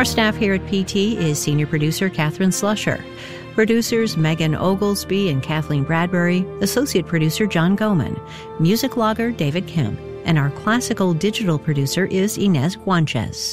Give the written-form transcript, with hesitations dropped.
Our staff here at PT is senior producer Catherine Slusher, producers Megan Oglesby and Kathleen Bradbury, associate producer John Goman, music logger David Kemp, and our classical digital producer is Inez Guanches.